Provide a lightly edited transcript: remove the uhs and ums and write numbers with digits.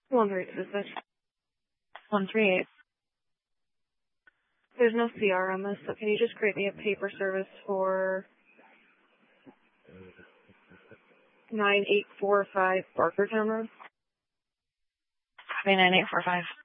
138. 138. There's no CR on this, so can you just create me a paper service for 9845 Barkertown Road? 9845.